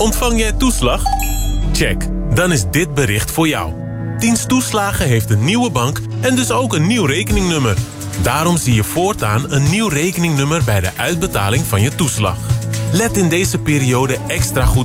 Ontvang jij toeslag? Check, dan is dit bericht voor jou. Dienst Toeslagen heeft een nieuwe bank en dus ook een nieuw rekeningnummer. Daarom zie je voortaan een nieuw rekeningnummer bij de uitbetaling van je toeslag. Let in deze periode extra goed